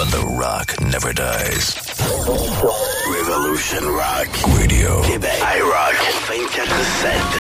the rock never dies. Revolution Rock Radio. Québec. iRock 24/7.